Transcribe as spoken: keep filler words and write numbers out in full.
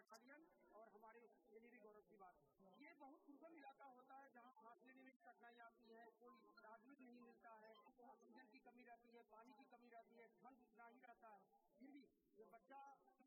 Battalion और हमारे के लिए भी गौरव की बात है। ये बहुत दुर्गम इलाका होता है जहाँ सांस लेने में कठिनाई आती है, कोई आदमी नहीं मिलता है, ऑक्सीजन की कमी रहती है, पानी की कमी रहती है, ठंड इतना ही रहता है। फिर भी ये बच्चा